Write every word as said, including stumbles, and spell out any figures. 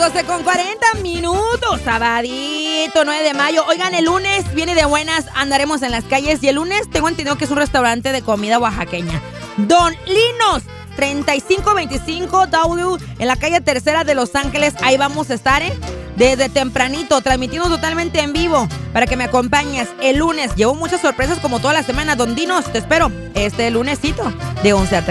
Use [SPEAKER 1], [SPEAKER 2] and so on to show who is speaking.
[SPEAKER 1] doce con cuarenta minutos, sabadito, nueve de mayo. Oigan, el lunes viene de buenas, andaremos en las calles. Y el lunes tengo entendido que es un restaurante de comida oaxaqueña. Don Linos, treinta y cinco veinticinco W, en la calle Tercera de Los Ángeles. Ahí vamos a estar, ¿eh? Desde tempranito, transmitiendo totalmente en vivo para que me acompañes el lunes. Llevo muchas sorpresas como toda la semana. Don Dinos, te espero este lunesito de once a tres.